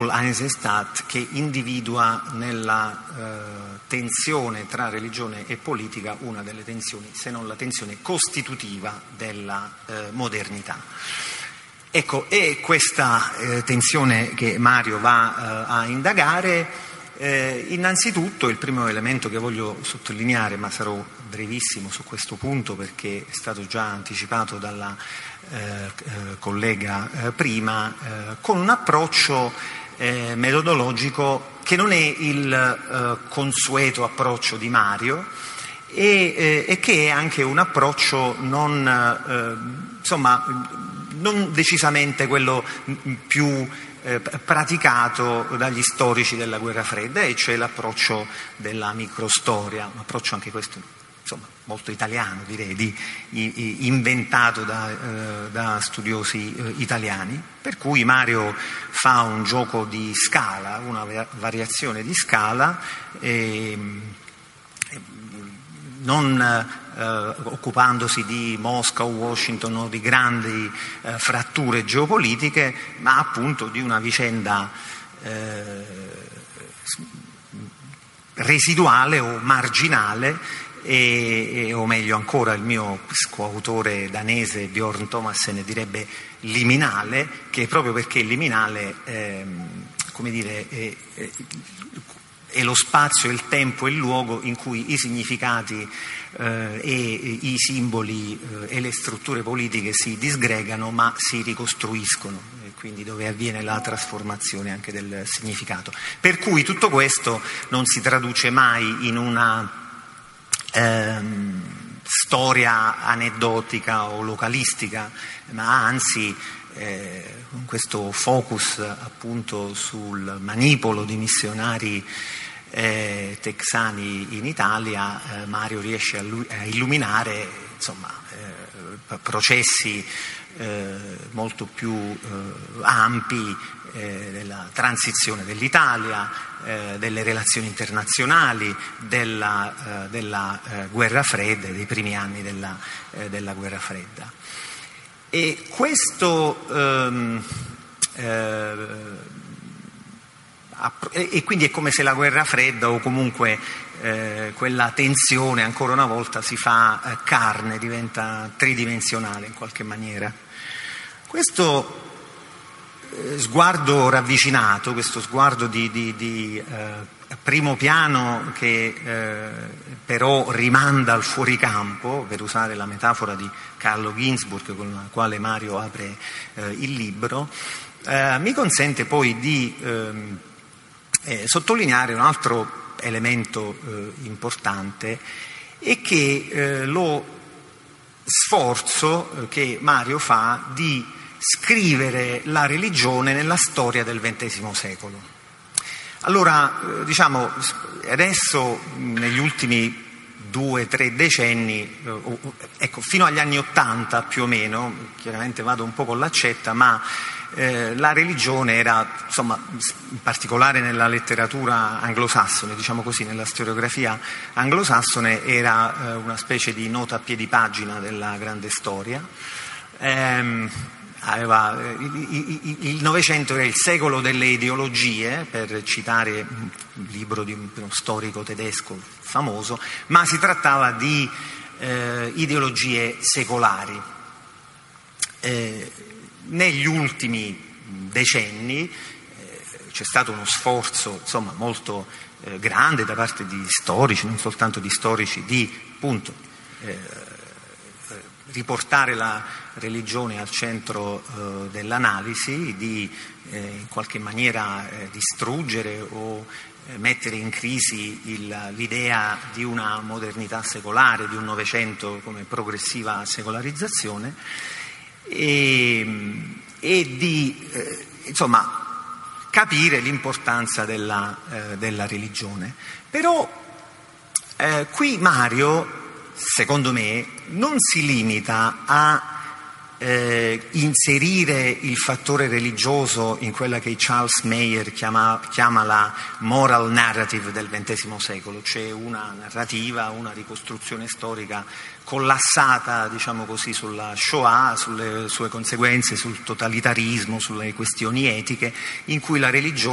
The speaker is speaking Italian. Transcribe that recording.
Eisenstadt, che individua nella tensione tra religione e politica una delle tensioni, se non la tensione costitutiva della modernità. Ecco, è questa tensione che Mario va a indagare. Innanzitutto il primo elemento che voglio sottolineare, ma sarò brevissimo su questo punto perché è stato già anticipato dalla collega prima, con un approccio metodologico che non è il consueto approccio di Mario e che è anche un approccio non decisamente quello più praticato dagli storici della guerra fredda, e cioè l'approccio della microstoria, un approccio anche questo molto italiano, direi, inventato da studiosi italiani, per cui Mario fa un gioco di scala, una variazione di scala, non occupandosi di Mosca o Washington o di grandi fratture geopolitiche, ma appunto di una vicenda residuale o marginale, o meglio ancora il mio coautore danese Bjørn Thomassen direbbe liminale, che proprio perché liminale è lo spazio, il tempo e il luogo in cui i significati e i simboli e le strutture politiche si disgregano ma si ricostruiscono, e quindi dove avviene la trasformazione anche del significato. Per cui tutto questo non si traduce mai in una storia aneddotica o localistica, ma anzi con questo focus appunto sul manipolo di missionari texani in Italia, Mario riesce a illuminare processi molto più ampi della transizione dell'Italia, delle relazioni internazionali, della guerra fredda, dei primi anni della guerra fredda. E questo e quindi è come se la guerra fredda, o comunque quella tensione ancora una volta si fa carne, diventa tridimensionale in qualche maniera. Questo sguardo ravvicinato, questo sguardo di primo piano che però rimanda al fuoricampo, per usare la metafora di Carlo Ginzburg con la quale Mario apre il libro, mi consente poi di sottolineare un altro elemento importante, e che lo sforzo che Mario fa di scrivere la religione nella storia del XX secolo. Allora, adesso negli ultimi 2-3 decenni, fino agli anni '80 più o meno, chiaramente vado un po' con l'accetta, ma la religione era, in particolare nella letteratura anglosassone, nella storiografia anglosassone, era una specie di nota a piedi pagina della grande storia. Il Novecento era il secolo delle ideologie, per citare un libro di uno storico tedesco famoso, ma si trattava di ideologie secolari. Negli ultimi decenni c'è stato uno sforzo molto grande da parte di storici, non soltanto di storici, di appunto riportare la religione al centro dell'analisi, di in qualche maniera distruggere o mettere in crisi l'idea di una modernità secolare, di un Novecento come progressiva secolarizzazione, e di capire l'importanza della religione. Però qui Mario, secondo me, non si limita a inserire il fattore religioso in quella che Charles Mayer chiama la moral narrative del XX secolo, cioè una narrativa, una ricostruzione storica collassata, sulla Shoah, sulle sue conseguenze, sul totalitarismo, sulle questioni etiche, in cui la religione